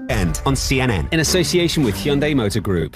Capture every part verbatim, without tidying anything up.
End on C N N. In association with Hyundai Motor Group.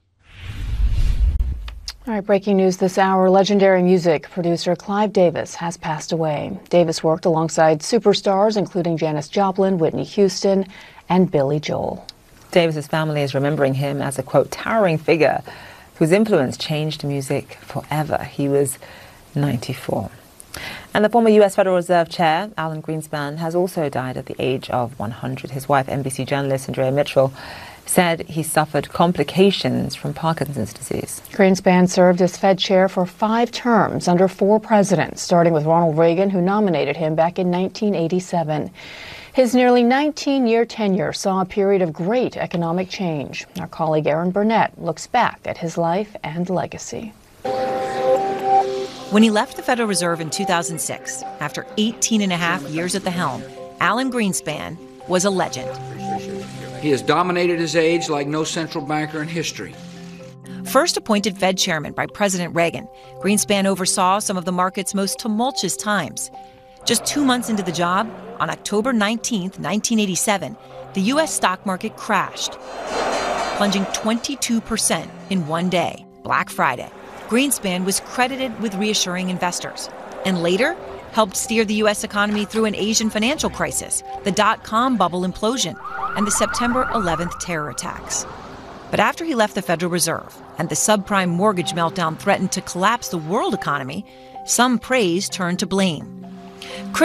All right, breaking news this hour. Legendary music producer Clive Davis has passed away. Davis worked alongside superstars including Janis Joplin, Whitney Houston, and Billy Joel. Davis's family is remembering him as a, quote, towering figure whose influence changed music forever. He was ninety-four. And the former U S Federal Reserve Chair, Alan Greenspan, has also died at the age of one hundred. His wife, N B C journalist Andrea Mitchell, said he suffered complications from Parkinson's disease. Greenspan served as Fed chair for five terms under four presidents, starting with Ronald Reagan, who nominated him back in nineteen eighty-seven. His nearly nineteen-year tenure saw a period of great economic change. Our colleague Aaron Burnett looks back at his life and legacy. When he left the Federal Reserve in two thousand six, after eighteen and a half years at the helm, Alan Greenspan was a legend. He has dominated his age like no central banker in history. First appointed Fed chairman by President Reagan, Greenspan oversaw some of the market's most tumultuous times. Just two months into the job, on October nineteenth, nineteen eighty-seven, the U S stock market crashed, plunging twenty-two percent in one day, Black Friday. Greenspan was credited with reassuring investors and later helped steer the U S economy through an Asian financial crisis, the dot-com bubble implosion, and the September eleventh terror attacks. But after he left the Federal Reserve and the subprime mortgage meltdown threatened to collapse the world economy, some praise turned to blame.